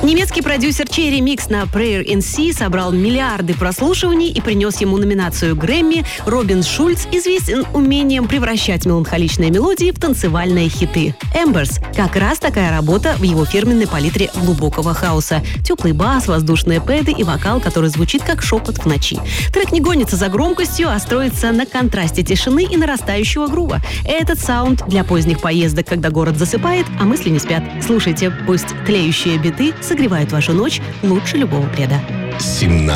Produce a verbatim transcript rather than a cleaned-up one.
Немецкий продюсер Cherry Mix на Prayer in Sea собрал миллиарды прослушиваний и принес ему номинацию Грэмми. Робин Шульц известен умением превращать меланхоличные мелодии в танцевальные хиты. Embers – как раз такая работа в его фирменной палитре глубокого хаоса. Теплый бас, воздушные пэды и вокал, который звучит как шепот в ночи. Трек не гонится за громкостью, а строится на контрасте тишины и нарастающего грува. Этот саунд для поздних поездок, когда город засыпает, а мысли не спят. Слушайте, пусть тлеющие биты согревают вашу ночь лучше любого пледа. семнадцать